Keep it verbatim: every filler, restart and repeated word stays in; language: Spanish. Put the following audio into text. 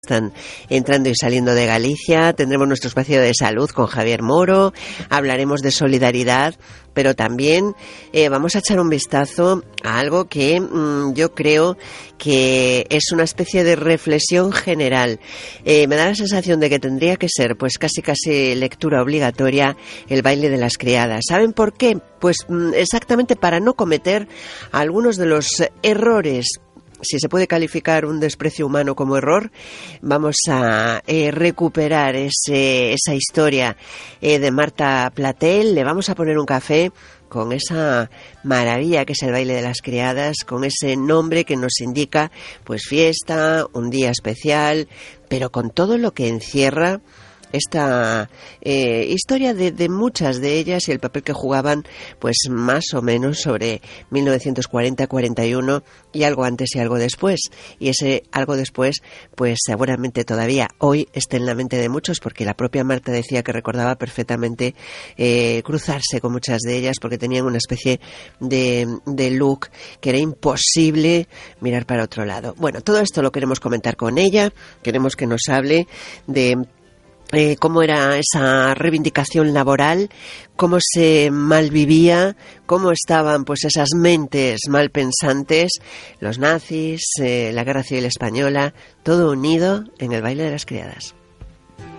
Están entrando y saliendo de Galicia. Tendremos nuestro espacio de salud con Javier Moro, hablaremos de solidaridad, pero también eh, vamos a echar un vistazo a algo que mmm, yo creo que es una especie de reflexión general. Eh, me da la sensación de que tendría que ser pues casi casi lectura obligatoria el baile de las criadas. ¿Saben por qué? Pues mmm, exactamente para no cometer algunos de los errores. Si se puede calificar un desprecio humano como error, vamos a eh, recuperar ese, esa historia eh, de Marta Platel. Le vamos a poner un café con esa maravilla que es el baile de las criadas, con ese nombre que nos indica pues fiesta, un día especial, pero con todo lo que encierra esta eh, historia de, de muchas de ellas y el papel que jugaban pues más o menos sobre mil novecientos cuarenta cuarenta y uno y algo antes y algo después, y ese algo después pues seguramente todavía hoy esté en la mente de muchos, porque la propia Marta decía que recordaba perfectamente eh, cruzarse con muchas de ellas porque tenían una especie de, de look que era imposible mirar para otro lado. Bueno, todo esto lo queremos comentar con ella, queremos que nos hable de Eh, cómo era esa reivindicación laboral, cómo se malvivía, cómo estaban pues esas mentes malpensantes, los nazis, eh, la Guerra Civil Española, todo unido en el baile de las criadas.